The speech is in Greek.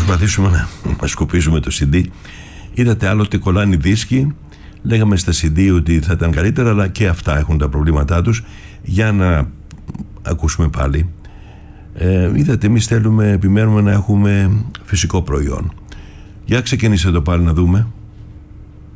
προσπαθήσουμε να σκουπίσουμε το CD. Είδατε άλλοτε κολλάνε οι δίσκοι. Λέγαμε στα CD ότι θα ήταν καλύτερα, αλλά και αυτά έχουν τα προβλήματά τους. Για να ακούσουμε πάλι. Είδατε, εμείς επιμένουμε να έχουμε φυσικό προϊόν. Για ξεκινήστε το πάλι να δούμε.